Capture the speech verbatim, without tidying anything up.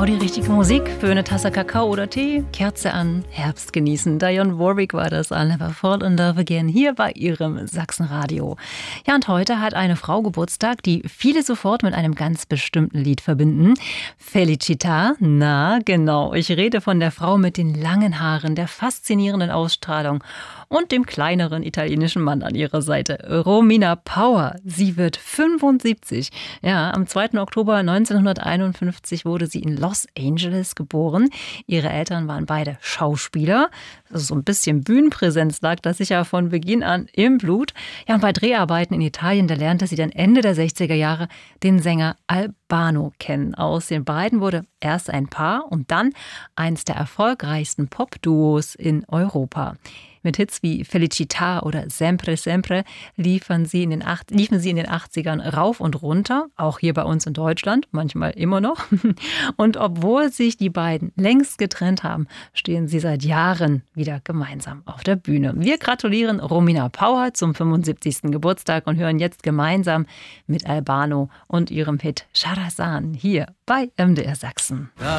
Genau die richtige Musik für eine Tasse Kakao oder Tee, Kerze an, Herbst genießen. Dionne Warwick war das, I'll Never Fall in Love Again, hier bei ihrem Sachsenradio. Ja, und heute hat eine Frau Geburtstag, die viele sofort mit einem ganz bestimmten Lied verbinden. Felicita, na genau, ich rede von der Frau mit den langen Haaren, der faszinierenden Ausstrahlung und dem kleineren italienischen Mann an ihrer Seite, Romina Power. Sie wird fünfundsiebzig. Ja, am zweiten Oktober neunzehnhunderteinundfünfzig wurde sie in Los Angeles geboren. Ihre Eltern waren beide Schauspieler. Also so ein bisschen Bühnenpräsenz lag das sicher von Beginn an im Blut. Ja, und bei Dreharbeiten in Italien, da lernte sie dann Ende der sechziger Jahre den Sänger Albano kennen. Aus den beiden wurde erst ein Paar und dann eins der erfolgreichsten Pop-Duos in Europa. Mit Hits wie Felicita oder Sempre Sempre liefern sie in den acht, liefen sie in den achtzigern rauf und runter, auch hier bei uns in Deutschland, manchmal immer noch. Und obwohl sich die beiden längst getrennt haben, stehen sie seit Jahren wieder gemeinsam auf der Bühne. Wir gratulieren Romina Power zum fünfundsiebzigsten Geburtstag und hören jetzt gemeinsam mit Albano und ihrem Hit Charazan hier bei M D R Sachsen.